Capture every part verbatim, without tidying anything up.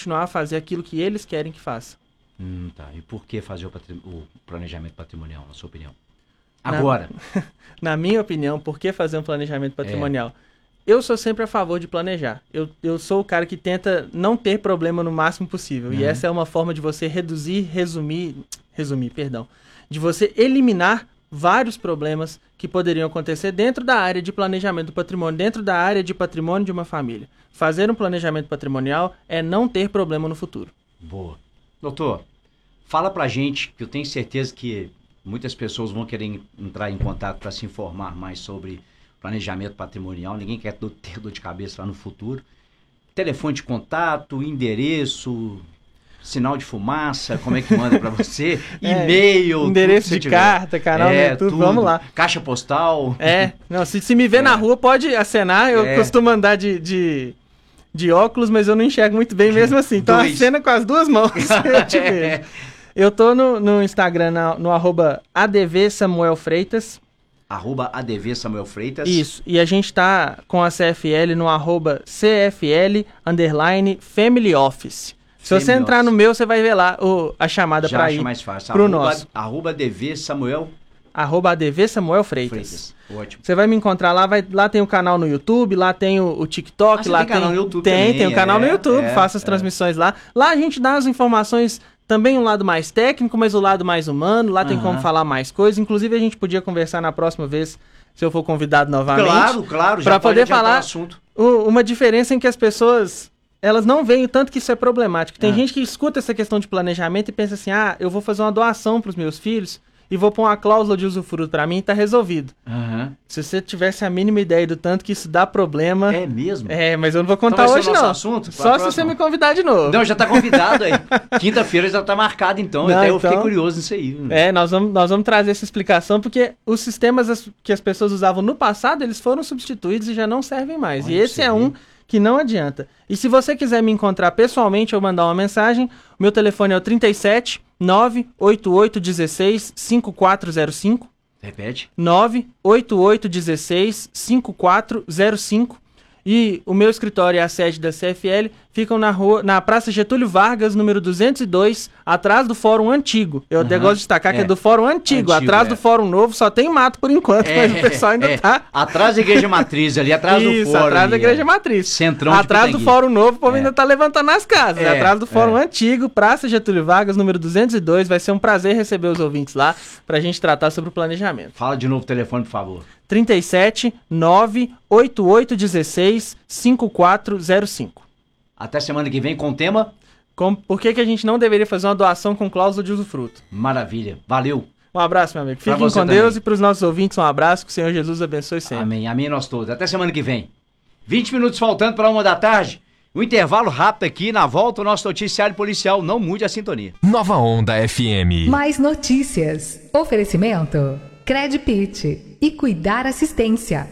continuar a fazer aquilo que eles querem que faça. Hum, tá. E por que fazer o, patri... o planejamento patrimonial, na sua opinião? Agora. Na, na minha opinião, por que fazer um planejamento patrimonial? É. Eu sou sempre a favor de planejar. Eu, eu sou o cara que tenta não ter problema no máximo possível. Uhum. E essa é uma forma de você reduzir, resumir, resumir, perdão, de você eliminar vários problemas que poderiam acontecer dentro da área de planejamento do patrimônio, dentro da área de patrimônio de uma família. Fazer um planejamento patrimonial é não ter problema no futuro. Boa. Doutor, fala pra gente, que eu tenho certeza que muitas pessoas vão querer entrar em contato para se informar mais sobre planejamento patrimonial. Ninguém quer ter dor de cabeça lá no futuro. Telefone de contato, endereço, sinal de fumaça, como é que manda para você? É, e-mail, endereço de tiver. Carta, canal é, no YouTube, tudo. Vamos lá. Caixa postal. É, não, se, se me ver é. na rua pode acenar, eu é. costumo andar de, de, de óculos, mas eu não enxergo muito bem mesmo assim, então Dois. acena com as duas mãos, eu te vejo. Eu tô no, no Instagram, no, no arroba advsamuelfreitas. Arroba adv Samuel Freitas. Isso, e a gente tá com a C F L no arroba cfl underline family office. Se family você entrar office. no meu, você vai ver lá o, a chamada para ir mais fácil. pro arroba, nosso. Arroba adv Samuel. Arroba adv Samuel Freitas. Freitas. Ótimo. Você vai me encontrar lá, vai, lá tem o canal no YouTube, lá tem o, o TikTok, ah, lá tem tem, canal no YouTube tem, também, tem o canal é, no YouTube, é, faça as é. transmissões lá. Lá a gente dá as informações. Também um lado mais técnico, mas o lado mais humano. Lá tem uhum. como falar mais coisas. Inclusive, a gente podia conversar na próxima vez, se eu for convidado novamente. Claro, claro. Para poder falar assunto. uma diferença em que as pessoas, elas não veem o tanto que isso é problemático. Tem ah. gente que escuta essa questão de planejamento e pensa assim, ah, eu vou fazer uma doação para os meus filhos e vou pôr uma cláusula de usufruto para mim e tá resolvido. Uhum. Se você tivesse a mínima ideia do tanto que isso dá problema... É mesmo? É, mas eu não vou contar então hoje, não. Assunto, Só se você me convidar de novo. Não, já tá convidado aí. Quinta-feira já tá marcado, então. Não, Até eu então, fiquei curioso nisso aí. Né? É, nós vamos, nós vamos trazer essa explicação, porque os sistemas que as pessoas usavam no passado, eles foram substituídos e já não servem mais. Olha, e esse é um que não adianta. E se você quiser me encontrar pessoalmente ou mandar uma mensagem, o meu telefone é o trinta e sete, nove oito oito um seis, cinco quatro zero cinco. Repete. nove oito oito um seis, cinco quatro zero cinco. E o meu escritório e a sede da C F L ficam na rua, na Praça Getúlio Vargas, número duzentos e dois, atrás do Fórum Antigo. Eu uhum. até gosto de destacar é. que é do Fórum Antigo. Antigo atrás é. do Fórum Novo só tem mato por enquanto, é, mas o pessoal ainda é. tá... Atrás da Igreja Matriz, ali atrás Isso, do Fórum. atrás da Igreja é. Matriz. Centrão atrás do Fórum Novo, o povo é. ainda tá levantando as casas. É. Atrás do Fórum é. Antigo, Praça Getúlio Vargas, número duzentos e dois. Vai ser um prazer receber os ouvintes lá pra gente tratar sobre o planejamento. Fala de novo o telefone, por favor. trinta e sete, nove oito oito um seis, cinco quatro zero cinco. Até semana que vem com o tema... Com, por que, que a gente não deveria fazer uma doação com cláusula de usufruto? Maravilha. Valeu. Um abraço, meu amigo. Fiquem com também. Deus, e para os nossos ouvintes um abraço. Que o Senhor Jesus abençoe sempre. Amém. Amém nós todos. Até semana que vem. vinte minutos faltando para uma da tarde. Um intervalo rápido aqui. Na volta, o nosso noticiário policial. Não mude a sintonia. Nova Onda F M. Mais notícias. Oferecimento. Credpit e Cuidar Assistência.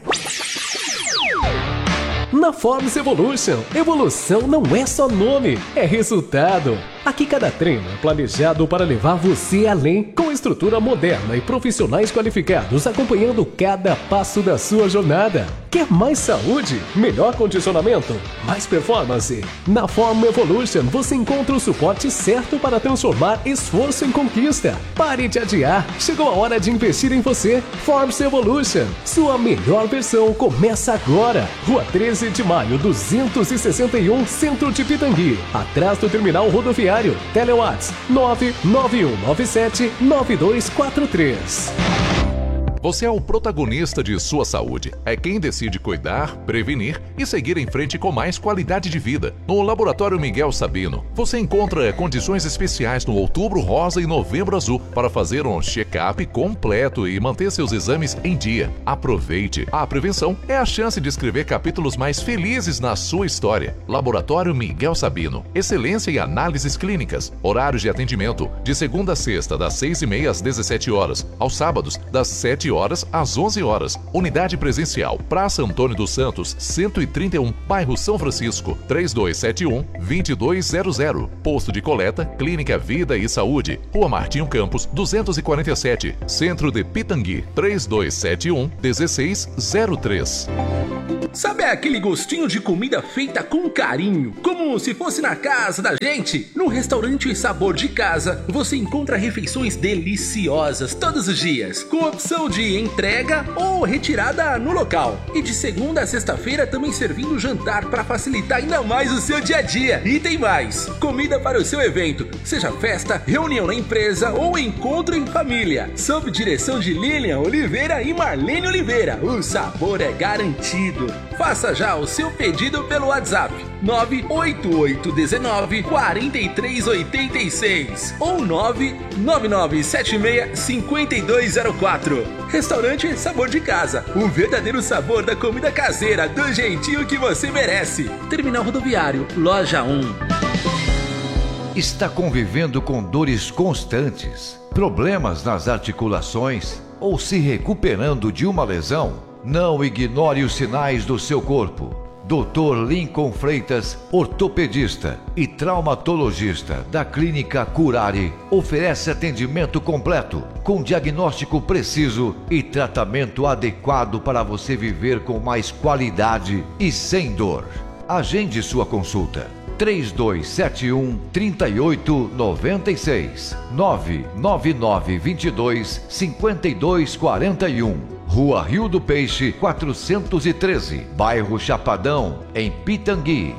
Na Forbes Evolution, evolução não é só nome, é resultado. Aqui cada treino é planejado para levar você além, com estrutura moderna e profissionais qualificados acompanhando cada passo da sua jornada. Quer mais saúde? Melhor condicionamento? Mais performance? Na Form Evolution você encontra o suporte certo para transformar esforço em conquista. Pare de adiar, chegou a hora de investir em você. Forbes Evolution, sua melhor versão começa agora. Rua treze de maio, duzentos e sessenta e um, Centro de Pitangui, atrás do terminal rodoviário. Telewatts nove nove um nove sete nove dois quatro três. Você é o protagonista de sua saúde. É quem decide cuidar, prevenir e seguir em frente com mais qualidade de vida. No Laboratório Miguel Sabino, você encontra condições especiais no Outubro Rosa e Novembro Azul para fazer um check-up completo e manter seus exames em dia. Aproveite. A prevenção é a chance de escrever capítulos mais felizes na sua história. Laboratório Miguel Sabino. Excelência em análises clínicas. Horários de atendimento de segunda a sexta, das seis e meia às dezessete horas. Aos sábados, das sete sete horas às onze horas. Unidade presencial, Praça Antônio dos Santos, cento e trinta e um, bairro São Francisco, três dois sete um, dois dois zero zero. Posto de coleta, Clínica Vida e Saúde, Rua Martinho Campos, duzentos e quarenta e sete, Centro de Pitangui, três dois sete um, um seis zero três. Sabe aquele gostinho de comida feita com carinho, como se fosse na casa da gente? No restaurante Sabor de Casa, você encontra refeições deliciosas todos os dias, com opção de entrega ou retirada no local. E de segunda a sexta-feira também servindo jantar para facilitar ainda mais o seu dia a dia. E tem mais, comida para o seu evento, seja festa, reunião na empresa ou encontro em família. Sob direção de Lilian Oliveira e Marlene Oliveira, o sabor é garantido. Faça já o seu pedido pelo WhatsApp nove oito oito um nove, quatro três oito seis ou nove nove nove sete seis, cinco dois zero quatro. Restaurante Sabor de Casa, o verdadeiro sabor da comida caseira, do jeitinho que você merece. Terminal Rodoviário, Loja um. Está convivendo com dores constantes, problemas nas articulações ou se recuperando de uma lesão? Não ignore os sinais do seu corpo. doutor Lincoln Freitas, ortopedista e traumatologista da Clínica Curare, oferece atendimento completo, com diagnóstico preciso e tratamento adequado para você viver com mais qualidade e sem dor. Agende sua consulta. três dois sete um, três oito nove seis, nove nove nove dois dois, cinco dois quatro um. Rua Rio do Peixe, quatrocentos e treze, bairro Chapadão, em Pitangui.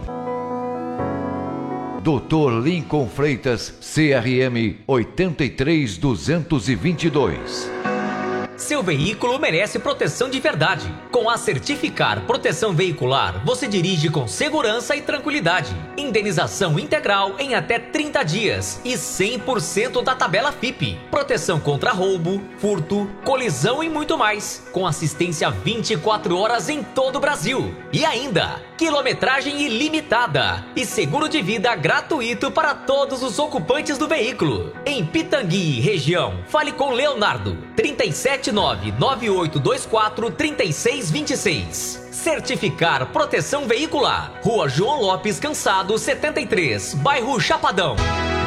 doutor Lincoln Freitas, C R M oito três dois dois dois. Seu veículo merece proteção de verdade. Com a Certificar Proteção Veicular, você dirige com segurança e tranquilidade. Indenização integral em até trinta dias e cem por cento da tabela F I P. Proteção contra roubo, furto, colisão e muito mais. Com assistência vinte e quatro horas em todo o Brasil. E ainda, quilometragem ilimitada e seguro de vida gratuito para todos os ocupantes do veículo. Em Pitangui, região, fale com Leonardo, trinta e sete nove nove oito dois quatro três seis dois seis. Certificar Proteção Veicular, Rua João Lopes Cansado, setenta e três, bairro Chapadão.